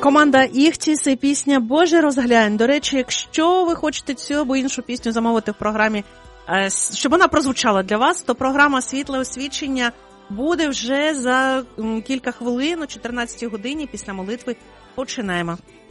Команда Іхтіс і пісня «Боже, розглянь». До речі, якщо ви хочете цю або іншу пісню замовити в програмі, щоб вона прозвучала для вас, то програма «Світле освічення» буде вже за кілька хвилин о 14 годині після молитви. Починаємо.